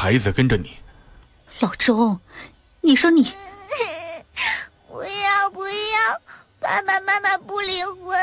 孩子跟着你。 老钟，你说你不要，爸爸妈妈不离婚。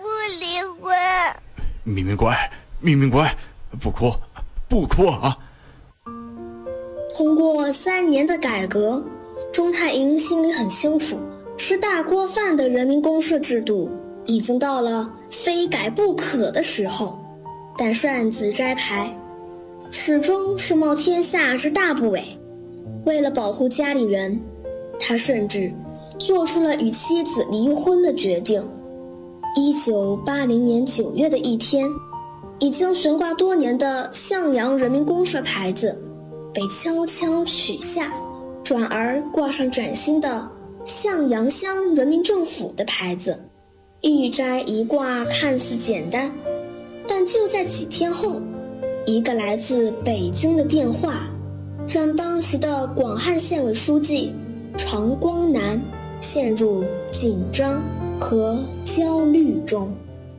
明明乖，不哭啊！ 通过3年的改革，钟太营心里很清楚，吃大锅饭的人民公社制度已经到了非改不可的时候。但擅自摘牌，始终是冒天下之大不韪。为了保护家里人，他甚至做出了与妻子离婚的决定。1980年9月的一天，已经悬挂多年的向阳人民公社牌子被悄悄取下，转而挂上崭新的向阳乡人民政府的牌子。一摘一挂看似简单，但就在几天后，一个来自北京的电话让当时的广汉县委书记常光南陷入紧张和焦虑中。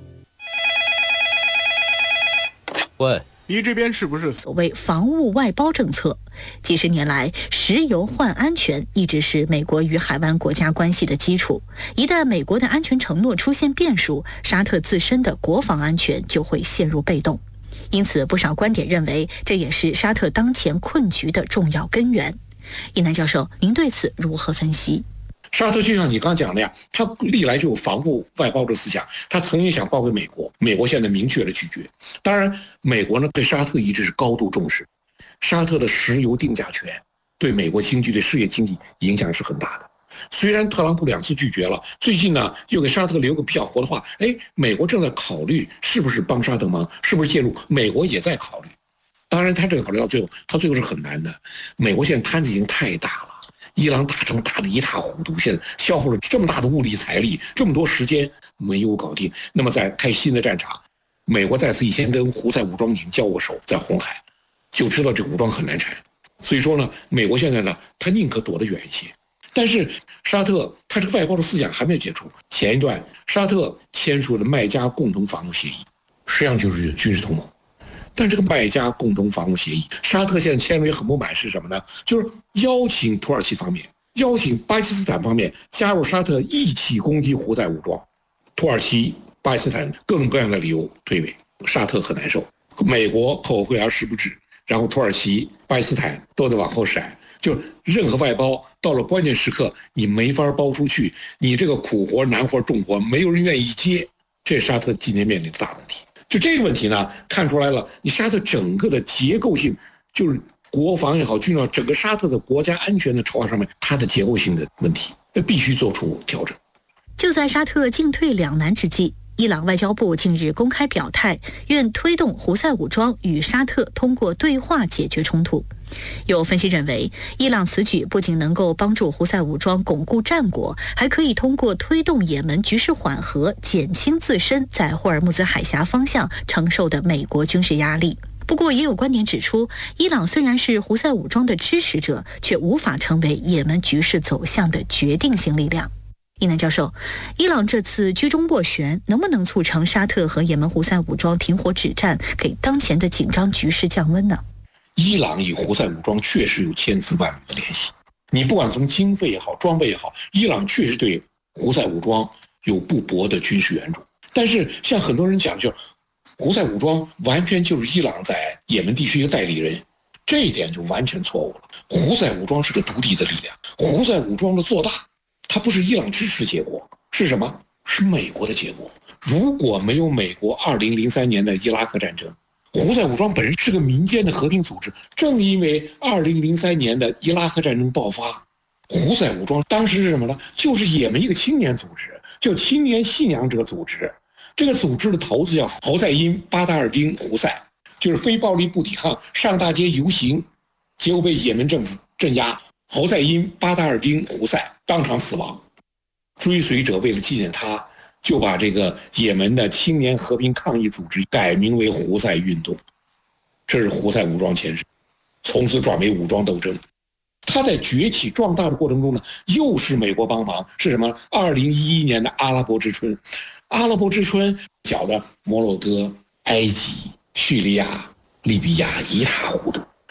喂， 你这边是不是所谓防务外包政策？几十年来，石油换安全一直是美国与海湾国家关系的基础。一旦美国的安全承诺出现变数，沙特自身的国防安全就会陷入被动。因此，不少观点认为，这也是沙特当前困局的重要根源。一南教授，您对此如何分析？ 沙特就像你刚讲的呀，他历来就有防务外包的思想，他曾经想包给美国，美国现在明确了拒绝。当然，美国呢对沙特一直是高度重视，沙特的石油定价权对美国经济、对世界经济影响是很大的。虽然特朗普2次拒绝了，最近呢又给沙特留个比较活的话，美国正在考虑是不是帮沙特忙，是不是介入，美国也在考虑。当然，他这个考虑到最后，他最后是很难的。美国现在摊子已经太大了。伊朗打仗打得一塌糊涂，现在消耗了这么大的物力财力，这么多时间没有搞定。那么在开新的战场，美国在此以前跟胡塞武装已经交过手，在红海就知道这个武装很难缠。所以说呢，美国现在呢，他宁可躲得远一些。但是沙特他这个外包的思想还没有解除。前一段沙特签署了麦加共同防务协议，实际上就是军事同盟。但这个麦加共同防务协议，沙特现在签了也很不满，是什么呢？就是邀请土耳其方面、邀请巴基斯坦方面加入沙特，一起攻击胡塞武装。土耳其、巴基斯坦各种各样的理由推诿，沙特很难受。美国后悔而时不至，然后土耳其、巴基斯坦都在往后闪。就任何外包到了关键时刻，你没法包出去，你这个苦活、难活、重活，没有人愿意接，这是沙特今天面临的大问题。就这个问题呢，看出来了，你沙特整个的结构性，就是国防也好，军事整个沙特的国家安全的筹划上面，它的结构性的问题，那必须做出调整。 就在沙特进退两难之际，伊朗外交部近日公开表态，愿推动胡塞武装与沙特通过对话解决冲突。有分析认为，伊朗此举不仅能够帮助胡塞武装巩固战果，还可以通过推动也门局势缓和，减轻自身在霍尔木兹海峡方向承受的美国军事压力。不过，也有观点指出，伊朗虽然是胡塞武装的支持者，却无法成为也门局势走向的决定性力量。一南教授，伊朗这次居中斡旋，能不能促成沙特和也门胡塞武装停火止战，给当前的紧张局势降温呢？ 伊朗与胡塞武装确实有千丝万缕的联系，你不管从经费也好，装备也好，伊朗确实对胡塞武装有不薄的军事援助。但是像很多人讲，就是胡塞武装完全就是伊朗在也门地区一个代理人，这一点就完全错误了。胡塞武装是个独立的力量，胡塞武装的做大，它不是伊朗支持的结果，是什么？是美国的结果。如果没有美国2003年的伊拉克战争，胡塞武装本身是个民间的和平组织，正因为2003年的伊拉克战争爆发，胡塞武装当时是什么呢？就是也门一个青年组织，叫青年信仰者组织。这个组织的头子叫侯赛因·巴达尔丁·胡塞，就是非暴力不抵抗，上大街游行，结果被也门政府镇压。侯赛因·巴达尔丁·胡塞当场死亡，追随者为了纪念他，就把这个也门的青年和平抗议组织改名为胡塞运动，这是胡塞武装前身，从此转为武装斗争。他在崛起壮大的过程中呢，又是美国帮忙，是什么？2011年的阿拉伯之春，阿拉伯之春搅得摩洛哥、埃及、叙利亚、利比亚一塌糊涂。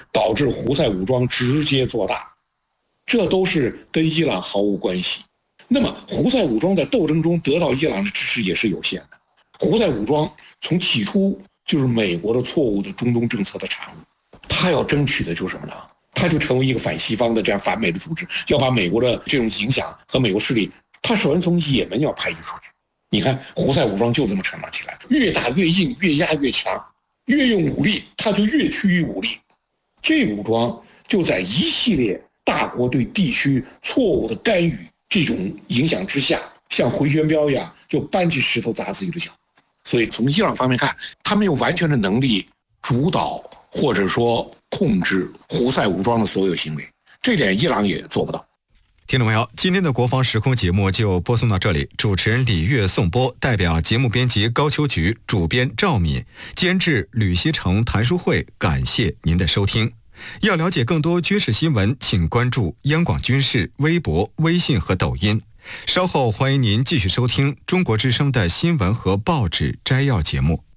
导致胡塞武装直接做大，这都是跟伊朗毫无关系。那么胡塞武装在斗争中得到伊朗的支持也是有限的。胡塞武装从起初就是美国的错误的中东政策的产物，他要争取的就是什么呢？他就成为一个反西方的这样反美的组织，要把美国的这种影响和美国势力，他首先从也门要排除出来。你看胡塞武装就这么成长起来的，越打越硬，越压越强，越用武力他就越趋于武力。这武装就在一系列大国对地区错误的干预这种影响之下，像回旋镖一样就搬起石头砸自己的脚。所以从伊朗方面看，他没有完全的能力主导或者说控制胡塞武装的所有行为，这点伊朗也做不到。 听众朋友，今天的国防时空节目就播送到这里，主持人李月颂播，代表节目编辑高秋菊，主编赵敏，监制吕锡成、谭书慧，感谢您的收听。要了解更多军事新闻，请关注央广军事微博、微信和抖音。稍后欢迎您继续收听中国之声的新闻和报纸摘要节目。